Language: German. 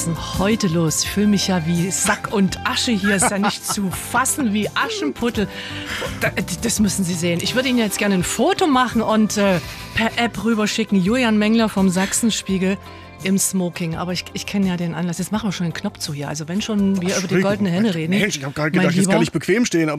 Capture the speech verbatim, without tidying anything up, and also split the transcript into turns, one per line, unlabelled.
ist denn heute los? Ich fühle mich ja wie Sack und Asche hier. Ist ja nicht zu fassen wie Aschenputtel. Das müssen Sie sehen. Ich würde Ihnen jetzt gerne ein Foto machen und äh, per App rüberschicken. Julian Mengler vom Sachsenspiegel im Smoking. Aber ich, ich kenne ja den Anlass. Jetzt machen wir schon den Knopf zu hier. Also wenn schon wir über die goldene Henne reden.
Mensch, ich habe gerade gedacht, ich kann nicht bequem stehen.